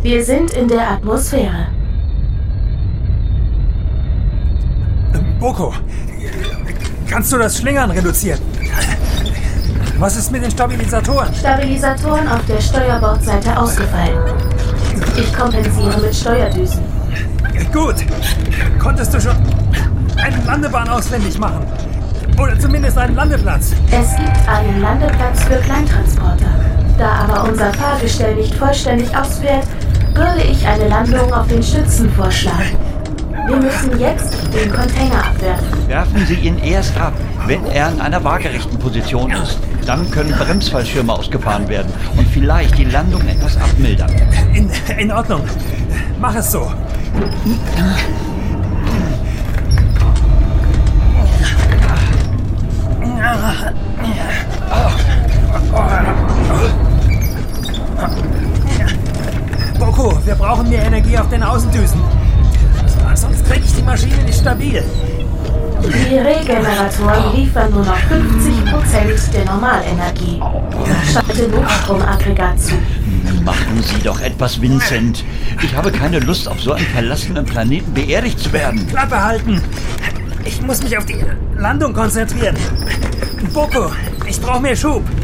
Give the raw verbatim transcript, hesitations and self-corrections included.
Wir sind in der Atmosphäre. Boko, kannst du das Schlingern reduzieren? Was ist mit den Stabilisatoren? Stabilisatoren auf der Steuerbordseite ausgefallen. Ich kompensiere mit Steuerdüsen. Gut. Konntest du schon eine Landebahn ausfindig machen? Oder zumindest einen Landeplatz? Es gibt einen Landeplatz für Kleintransporter. Da aber unser Fahrgestell nicht vollständig ausfährt, würde ich eine Landung auf den Stützen vorschlagen. Wir müssen jetzt den Container abwerfen. Werfen Sie ihn erst ab, wenn er in einer waagerechten Position ist. Dann können Bremsfallschirme ausgefahren werden und vielleicht die Landung etwas abmildern. In, in Ordnung. Mach es so. Boko, wir brauchen mehr Energie auf den Außendüsen. Sonst kriege ich die Maschine nicht stabil. Die Regeneratoren liefern nur noch fünfzig Prozent der Normalenergie. Schalte Notstromaggregat zu. Machen Sie doch etwas, Vincent. Ich habe keine Lust, auf so einem verlassenen Planeten beerdigt zu werden. Klappe halten. Ich muss mich auf die Landung konzentrieren. Boko, ich brauche mehr Schub.